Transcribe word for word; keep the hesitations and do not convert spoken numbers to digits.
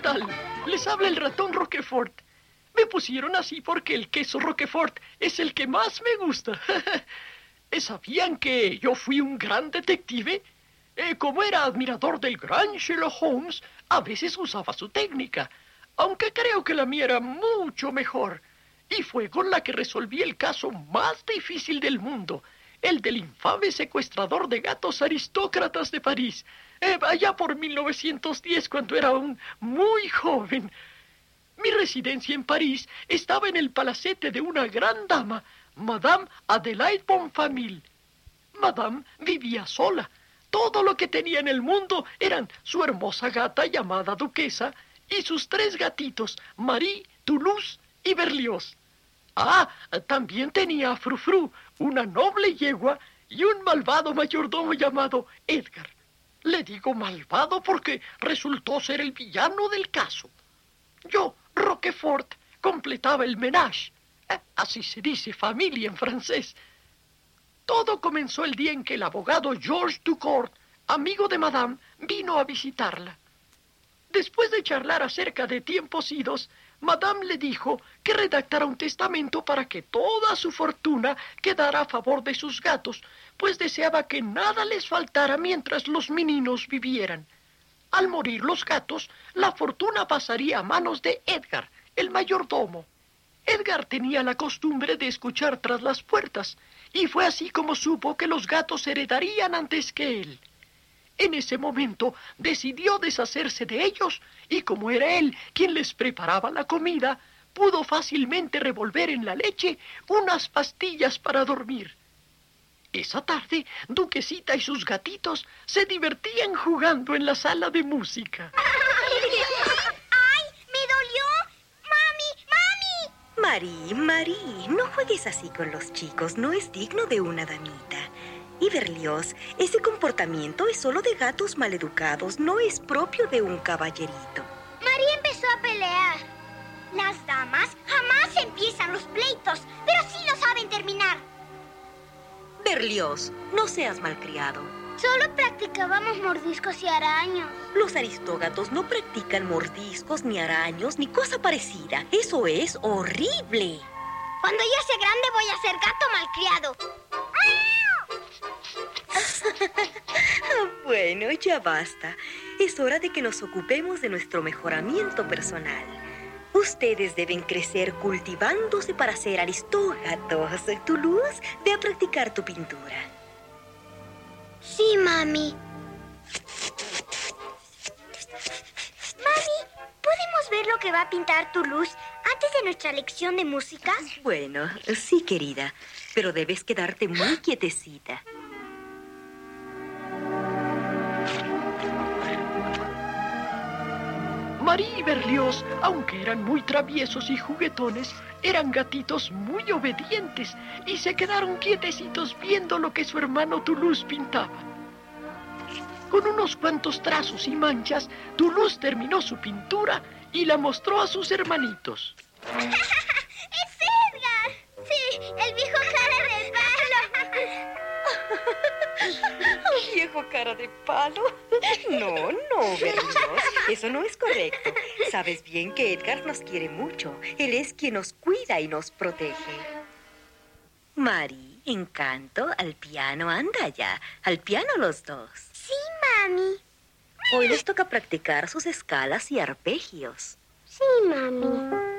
tal? Les habla el ratón Roquefort. Me pusieron así porque el queso Roquefort es el que más me gusta. ¿Sabían que yo fui un gran detective? Eh, como era admirador del gran Sherlock Holmes, a veces usaba su técnica, aunque creo que la mía era mucho mejor. Y fue con la que resolví el caso más difícil del mundo, el del infame secuestrador de gatos aristócratas de París, eh, allá por mil novecientos diez, cuando era aún muy joven. Mi residencia en París estaba en el palacete de una gran dama, Madame Adelaide Bonfamille. Madame vivía sola. Todo lo que tenía en el mundo eran su hermosa gata llamada Duquesa y sus tres gatitos, Marie, Toulouse y Berlioz. Ah, también tenía a Frufru, una noble yegua, y un malvado mayordomo llamado Edgar. Le digo malvado porque resultó ser el villano del caso. Yo, Roquefort, completaba el ménage. Eh, así se dice familia en francés. Todo comenzó el día en que el abogado Georges Ducourt, amigo de Madame, vino a visitarla. Después de charlar acerca de tiempos idos, Madame le dijo que redactara un testamento para que toda su fortuna quedara a favor de sus gatos, pues deseaba que nada les faltara mientras los meninos vivieran. Al morir los gatos, la fortuna pasaría a manos de Edgar, el mayordomo. Edgar tenía la costumbre de escuchar tras las puertas, y fue así como supo que los gatos heredarían antes que él. En ese momento decidió deshacerse de ellos, y como era él quien les preparaba la comida, pudo fácilmente revolver en la leche unas pastillas para dormir. Esa tarde, Duquesita y sus gatitos se divertían jugando en la sala de música. ¡Ay, me dolió! ¡Mami, mami! Marie, Marie, no juegues así con los chicos, no es digno de una damita. Y Berlioz, ese comportamiento es solo de gatos maleducados, no es propio de un caballerito. María empezó a pelear. Las damas jamás empiezan los pleitos, pero sí lo saben terminar. Berlioz, no seas malcriado. Solo practicábamos mordiscos y araños. Los aristógatos no practican mordiscos, ni araños, ni cosa parecida. Eso es horrible. Cuando yo sea grande voy a ser gato malcriado. Bueno, ya basta. Es hora de que nos ocupemos de nuestro mejoramiento personal. Ustedes deben crecer cultivándose para ser aristógatos. Toulouse, ve a practicar tu pintura. Sí, mami. Mami, ¿podemos ver lo que va a pintar Toulouse antes de nuestra lección de música? Bueno, sí, querida, pero debes quedarte muy quietecita. Marie y Berlioz, aunque eran muy traviesos y juguetones, eran gatitos muy obedientes y se quedaron quietecitos viendo lo que su hermano Toulouse pintaba. Con unos cuantos trazos y manchas, Toulouse terminó su pintura y la mostró a sus hermanitos. ¡Es Edgar! Sí, el viejo cara de palo. ¿Viejo cara de palo? No, no, Berlioz, eso no es correcto. Sabes bien que Edgar nos quiere mucho. Él es quien nos cuida y nos protege. Marie, Encanto, al piano, anda ya. Al piano los dos. Sí, mami. Hoy les toca practicar sus escalas y arpegios. Sí, mami.